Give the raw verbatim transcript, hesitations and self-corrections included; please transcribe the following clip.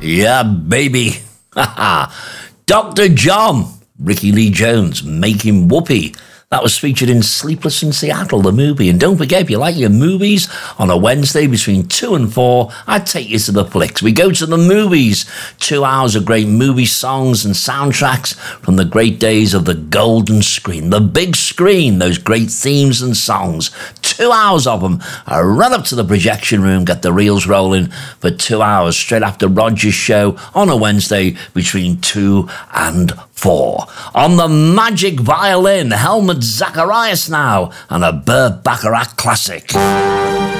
Yeah, baby. Doctor John, Ricky Lee Jones, Making Whoopee. That was featured in Sleepless in Seattle, the movie. And don't forget, if you like your movies, on a Wednesday between two and four, I'd take you to the flicks. We go to the movies. Two hours of great movie songs and soundtracks from the great days of the golden screen, the big screen, those great themes and songs. Two hours of them. I run up to the projection room, get the reels rolling for two hours straight after Roger's show on a Wednesday between two and four. On the magic violin, Helmut Zacharias now, and a Burt Bacharach classic.